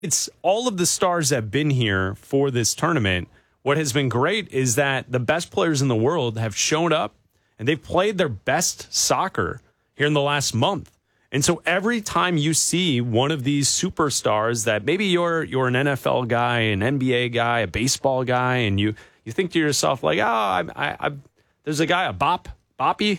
it's all of the stars that have been here for this tournament. What has been great is that the best players in the world have shown up and they've played their best soccer here in the last month. And so every time you see one of these superstars that maybe you're an NFL guy, an NBA guy, a baseball guy, and you think to yourself like, there's a guy, Mbappe.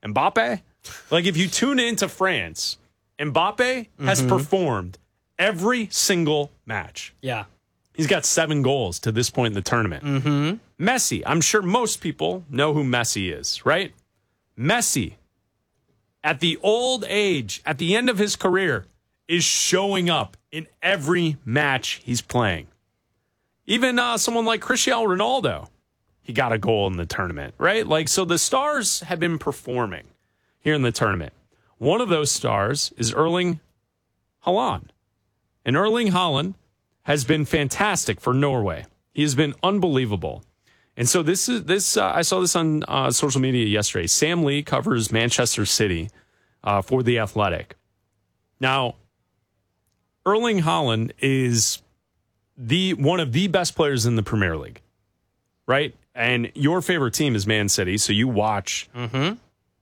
Like if you tune into France, Mbappe has performed every single match. Yeah. He's got 7 goals to this point in the tournament. Messi, I'm sure most people know who Messi is, right? Messi, at the old age, at the end of his career, is showing up in every match he's playing. Even someone like Cristiano Ronaldo, he got a goal in the tournament, right? Like, so the stars have been performing here in the tournament. One of those stars is Erling Haaland. And Erling Haaland has been fantastic for Norway. He has been unbelievable. And so I saw this on social media yesterday. Sam Lee covers Manchester City for The Athletic. Now, Erling Haaland is one of the best players in the Premier League, right? And your favorite team is Man City, so you watch him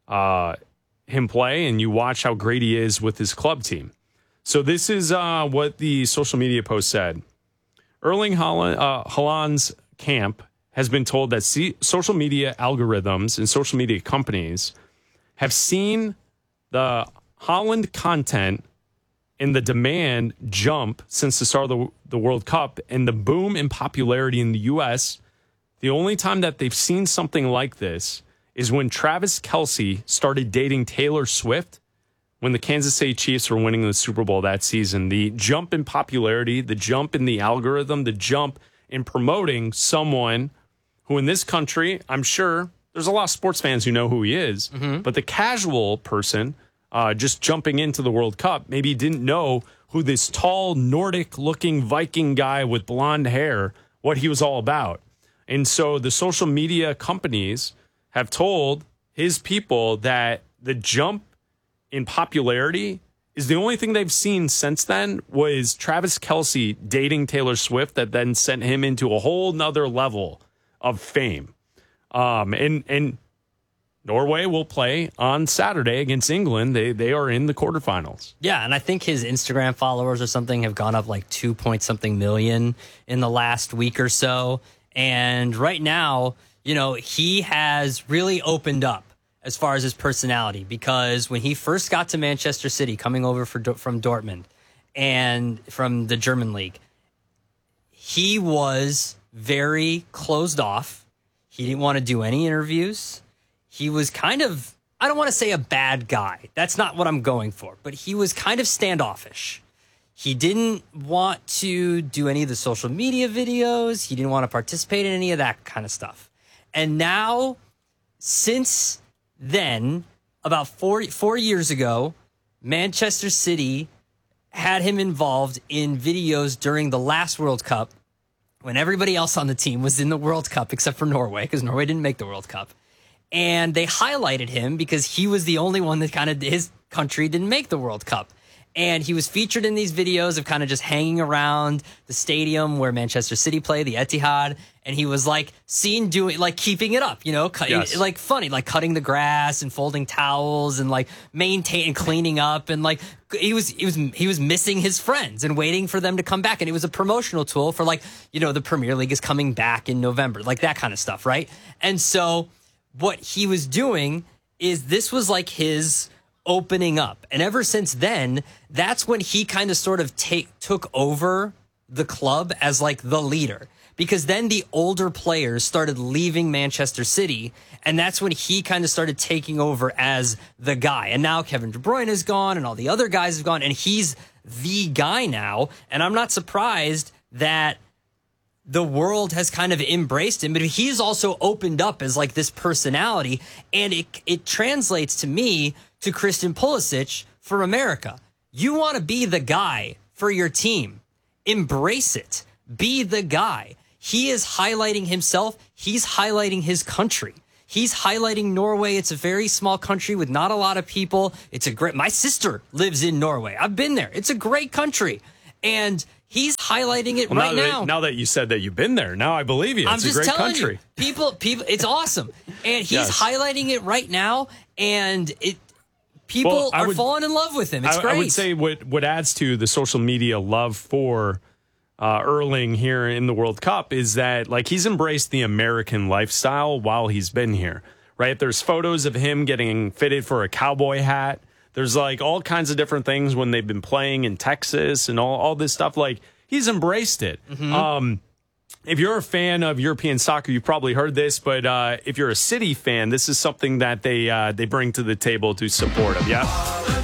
play and you watch how great he is with his club team. So this is what the social media post said. Erling Haaland's camp has been told that social media algorithms and social media companies have seen the Haaland content and the demand jump since the start of the World Cup and the boom in popularity in the U.S. The only time that they've seen something like this is when Travis Kelce started dating Taylor Swift when the Kansas City Chiefs were winning the Super Bowl that season. The jump in popularity, the jump in the algorithm, the jump in promoting someone who in this country, I'm sure there's a lot of sports fans who know who he is, but the casual person just jumping into the World Cup maybe didn't know who this tall, Nordic-looking Viking guy with blonde hair, what he was all about. And so the social media companies have told his people that the jump in popularity is the only thing they've seen since then was Travis Kelce dating Taylor Swift that then sent him into a whole nother level of fame. And Norway will play on Saturday against England. They are in the quarterfinals. Yeah, and I think his Instagram followers or something have gone up like 2-point-something million in the last week or so. And right now, he has really opened up as far as his personality, because when he first got to Manchester City, coming over from Dortmund and from the German league, he was very closed off. He didn't want to do any interviews. He was kind of, I don't want to say a bad guy. That's not what I'm going for, but he was kind of standoffish. He didn't want to do any of the social media videos. He didn't want to participate in any of that kind of stuff. And now, since then, about four years ago, Manchester City had him involved in videos during the last World Cup when everybody else on the team was in the World Cup except for Norway, because Norway didn't make the World Cup. And they highlighted him because he was the only one that his country didn't make the World Cup. And he was featured in these videos of kind of just hanging around the stadium where Manchester City play, the Etihad. And he was seen doing, keeping it up, Yes. funny, cutting the grass and folding towels and maintaining, cleaning up. And he was missing his friends and waiting for them to come back. And it was a promotional tool for the Premier League is coming back in November, that kind of stuff. Right. And so what he was doing is this was his opening up. And ever since then, that's when he kind of sort of took over the club as the leader. Because then the older players started leaving Manchester City, and that's when he kind of started taking over as the guy. And now Kevin De Bruyne is gone, and all the other guys have gone, and he's the guy now. And I'm not surprised that the world has kind of embraced him, but he's also opened up as this personality, and it translates to me to Christian Pulisic for America. You want to be the guy for your team. Embrace it. Be the guy. He is highlighting himself. He's highlighting his country. He's highlighting Norway. It's a very small country with not a lot of people. My sister lives in Norway. I've been there. It's a great country. And He's highlighting it Well, right now. Now that you said that you've been there, now I believe you. It's a great country. People, it's awesome, and he's highlighting it right now, and people are falling in love with him. It's great. I would say what adds to the social media love for Erling here in the World Cup is that like he's embraced the American lifestyle while he's been here. Right? There's photos of him getting fitted for a cowboy hat. There's like all kinds of different things when they've been playing in Texas and all this stuff. Like he's embraced it. Mm-hmm. If you're a fan of European soccer, you've probably heard this, but if you're a City fan, this is something that they bring to the table to support him. Yeah.